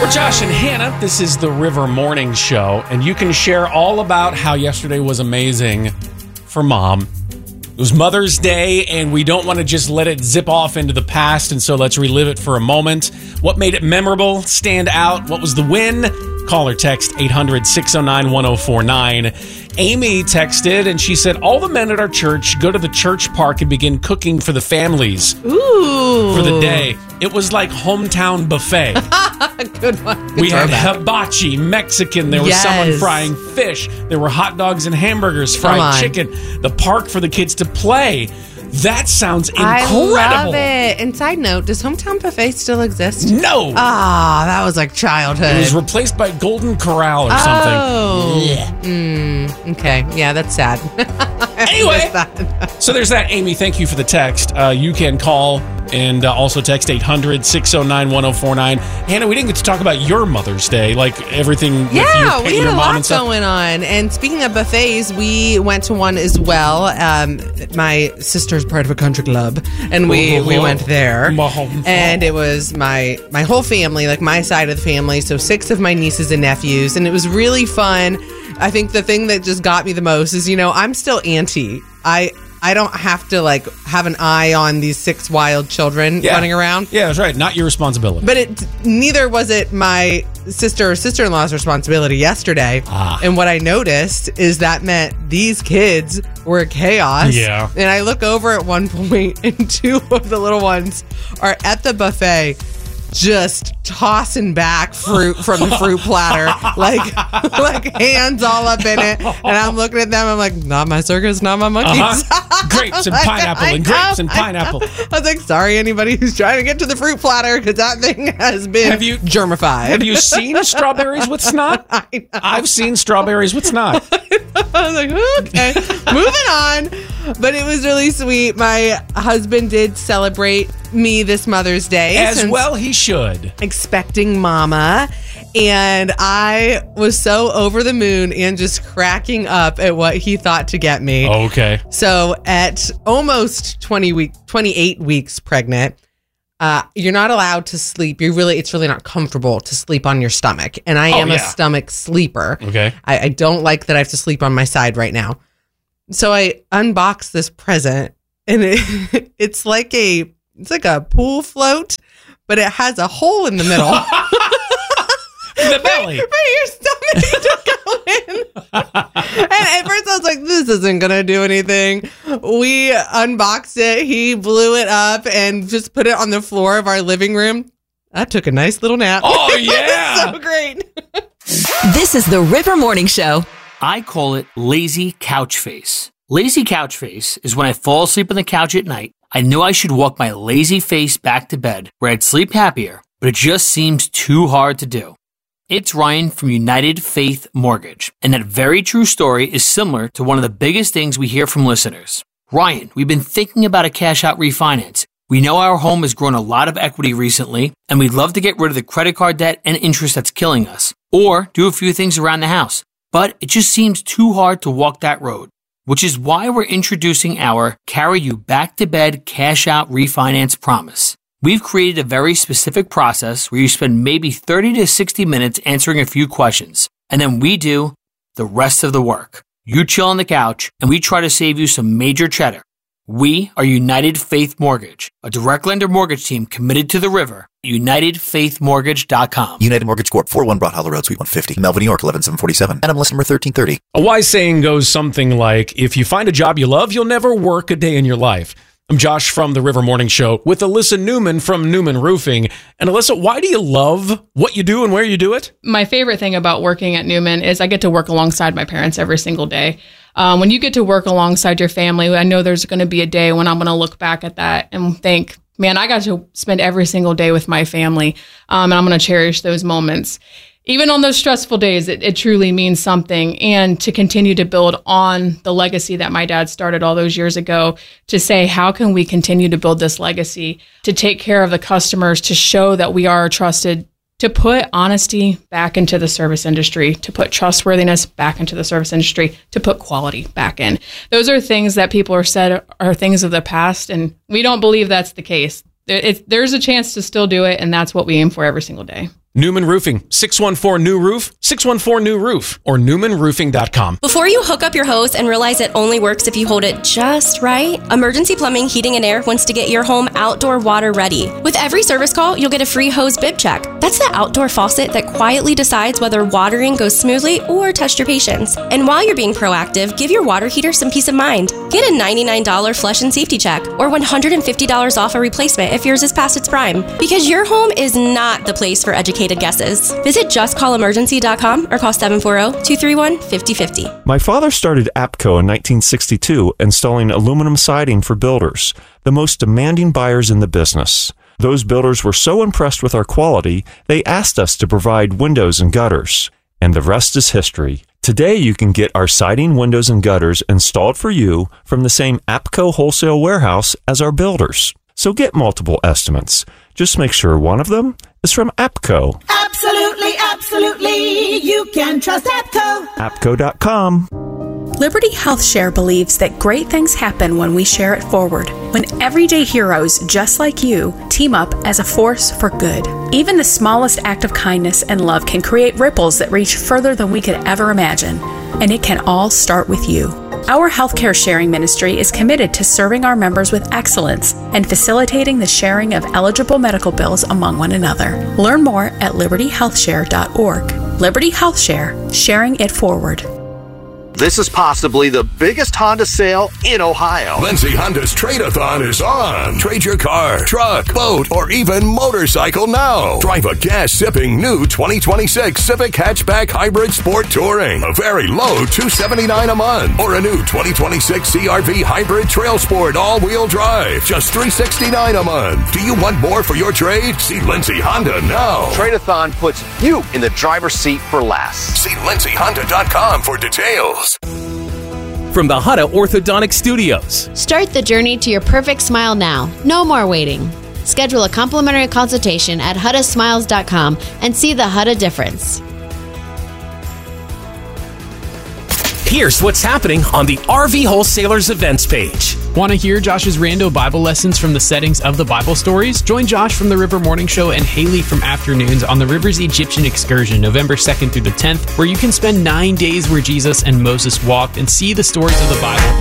We're Josh and Hannah. This is the River Morning Show, and you can share all about how yesterday was amazing for Mom. It was Mother's Day, and we don't want to just let it zip off into the past, and so let's relive it for a moment. What made it memorable, stand out? What was the win? Call or text 800-609-1049. Amy texted, and she said, all the men at our church go to the church park and begin cooking for the families. Ooh. For the day. It was like hometown buffet. Good one. We had hibachi, Mexican. There was someone Yes. frying fish. There were hot dogs and hamburgers, fried chicken. The park for the kids to play. That sounds incredible. I love it. And side note, does Hometown Buffet still exist? No. That was like childhood. It was replaced by Golden Corral or something. Oh. Yeah. Okay. Yeah, that's sad. Anyway, so there's that. Amy, thank you for the text. You can call and also text 800-609-1049. Hannah, we didn't get to talk about your Mother's Day, like everything with we your had mom a lot and stuff. going on. And speaking of buffets, we went to one as well. My sister's part of a country club, and we went there. And it was my whole family, like my side of the family, so 6 of my nieces and nephews, and it was really fun. I think the thing that just got me the most is, I'm still auntie. I don't have to have an eye on these 6 wild children running around. Yeah, that's right. Not your responsibility. But neither was it my sister or sister-in-law's responsibility yesterday. And what I noticed is that meant these kids were chaos. Yeah. And I look over at one point and 2 of the little ones are at the buffet just tossing back fruit from the fruit platter, like hands all up in it. And I'm looking at them, I'm like, not my circus, not my monkeys. Grapes and pineapple and grapes and pineapple. I was like, sorry, anybody who's trying to get to the fruit platter, because that thing has been germified. Have you seen strawberries with snot? I've seen strawberries with snot. I was like, okay, moving on. But it was really sweet. My husband did celebrate me this Mother's Day. As well he should. Expecting mama. And I was so over the moon and just cracking up at what he thought to get me. Okay. So at almost 28 weeks pregnant, you're not allowed to sleep. It's really not comfortable to sleep on your stomach. And I am a stomach sleeper. Okay. I don't like that I have to sleep on my side right now. So I unboxed this present, and it's like a pool float, but it has a hole in the middle. The belly. For your stomach to go in. And at first I was like, this isn't going to do anything. We unboxed it. He blew it up and just put it on the floor of our living room. I took a nice little nap. Oh, yeah. So great. This is the River Morning Show. I call it lazy couch face. Lazy couch face is when I fall asleep on the couch at night. I know I should walk my lazy face back to bed where I'd sleep happier, but it just seems too hard to do. It's Ryan from United Faith Mortgage, and that very true story is similar to one of the biggest things we hear from listeners. Ryan, we've been thinking about a cash-out refinance. We know our home has grown a lot of equity recently, and we'd love to get rid of the credit card debt and interest that's killing us, or do a few things around the house. But it just seems too hard to walk that road, which is why we're introducing our Carry You Back to Bed Cash Out Refinance Promise. We've created a very specific process where you spend maybe 30 to 60 minutes answering a few questions, and then we do the rest of the work. You chill on the couch, and we try to save you some major cheddar. We are United Faith Mortgage, a direct lender mortgage team committed to the river. UnitedFaithMortgage.com. United Mortgage Corp. 401 Broad Hollow Road, Suite 150, Melville, New York, 11747. NMLS number 1330. A wise saying goes something like, if you find a job you love, you'll never work a day in your life. I'm Josh from the River Morning Show with Alyssa Newman from Newman Roofing. And Alyssa, why do you love what you do and where you do it? My favorite thing about working at Newman is I get to work alongside my parents every single day. When you get to work alongside your family, I know there's going to be a day when I'm going to look back at that and think, man, I got to spend every single day with my family, and I'm going to cherish those moments. Even on those stressful days, it truly means something. And to continue to build on the legacy that my dad started all those years ago, to say, how can we continue to build this legacy, to take care of the customers, to show that we are trusted, to put honesty back into the service industry, to put trustworthiness back into the service industry, to put quality back in. Those are things that people are said are things of the past, and we don't believe that's the case. There's a chance to still do it, and that's what we aim for every single day. Newman Roofing, 614-NEW-ROOF, 614-NEW-ROOF, or newmanroofing.com. Before you hook up your hose and realize it only works if you hold it just right, Emergency Plumbing, Heating, and Air wants to get your home outdoor water ready. With every service call, you'll get a free hose bib check. That's the outdoor faucet that quietly decides whether watering goes smoothly or test your patience. And while you're being proactive, give your water heater some peace of mind. Get a $99 flush and safety check or $150 off a replacement if yours is past its prime. Because your home is not the place for education guesses. Visit justcallemergency.com or call 740-231-5050. My father started APCO in 1962, installing aluminum siding for builders, the most demanding buyers in the business. Those builders were so impressed with our quality, they asked us to provide windows and gutters. And the rest is history. Today you can get our siding, windows, and gutters installed for you from the same APCO wholesale warehouse as our builders. So get multiple estimates. Just make sure one of them is from APCO. Absolutely, absolutely. You can trust APCO. APCO.com. Liberty HealthShare believes that great things happen when we share it forward. When everyday heroes just like you team up as a force for good. Even the smallest act of kindness and love can create ripples that reach further than we could ever imagine. And it can all start with you. Our healthcare sharing ministry is committed to serving our members with excellence and facilitating the sharing of eligible medical bills among one another. Learn more at libertyhealthshare.org. Liberty HealthShare, sharing it forward. This is possibly the biggest Honda sale in Ohio. Lindsay Honda's Trade-A-Thon is on. Trade your car, truck, boat, or even motorcycle now. Drive a gas-sipping new 2026 Civic Hatchback Hybrid Sport Touring. A very low $279 a month. Or a new 2026 CRV Hybrid Trail Sport All-Wheel Drive. Just $369 a month. Do you want more for your trade? See Lindsay Honda now. Trade-A-Thon puts you in the driver's seat for less. See lindsayhonda.com for details. From the Hutta Orthodontic Studios. Start the journey to your perfect smile now. No more waiting. Schedule a complimentary consultation at HuttaSmiles.com and see the Hutta difference. Here's what's happening on the RV Wholesalers events page. Want to hear Josh's rando Bible lessons from the settings of the Bible stories? Join Josh from the River Morning Show and Haley from Afternoons on the Rivers Egyptian Excursion, November 2nd through the 10th, where you can spend 9 days where Jesus and Moses walked and see the stories of the Bible